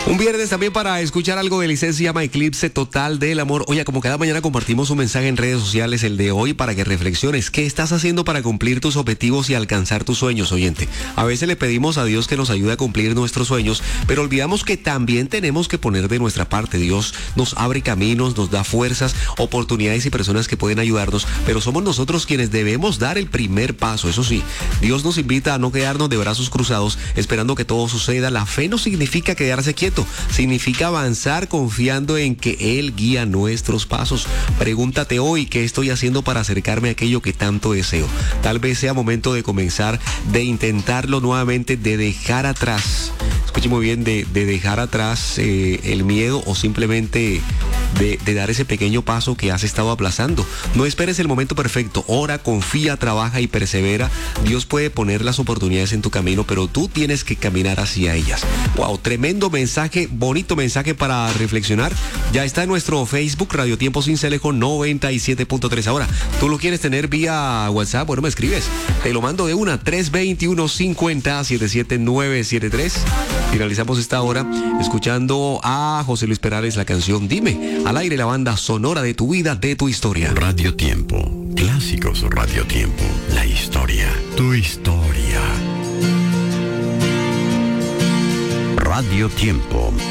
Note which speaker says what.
Speaker 1: Un viernes también para escuchar algo de Licencia, se llama Eclipse Total del Amor. Oye, como cada mañana compartimos un mensaje en redes sociales, el de hoy, para que reflexiones. ¿Qué estás haciendo para cumplir tus objetivos y alcanzar tus sueños, oyente? A veces le pedimos a Dios que nos ayude a cumplir nuestros sueños, pero olvidamos que también tenemos que poner de nuestra parte. Dios nos abre caminos, nos da fuerzas, oportunidades y personas que pueden ayudarnos, pero somos nosotros quienes debemos dar el primer paso. Eso sí, Dios nos invita a no quedarnos de brazos cruzados esperando que todo suceda. La fe no significa quedarse quieto. Significa avanzar confiando en que Él guía nuestros pasos. Pregúntate hoy qué estoy haciendo para acercarme a aquello que tanto deseo. Tal vez sea momento de comenzar, de intentarlo nuevamente, de dejar atrás. Escuche muy bien, de dejar atrás el miedo o simplemente de dar ese pequeño paso que has estado aplazando. No esperes el momento perfecto. Ora, confía, trabaja y persevera. Dios puede poner las oportunidades en tu camino, pero tú tienes que caminar hacia ellas. Wow, tremendo mensaje, bonito mensaje para reflexionar. Ya está en nuestro Facebook, Radio Tiempo Sincelejo 97.3. Ahora, ¿tú lo quieres tener vía WhatsApp? Bueno, me escribes. Te lo mando de una, 321-50-77973. Finalizamos esta hora escuchando a José Luis Perales la canción Dime. Al aire la banda sonora de tu vida, de tu historia.
Speaker 2: Radio Tiempo, clásicos Radio Tiempo, la historia, tu historia. Radio Tiempo.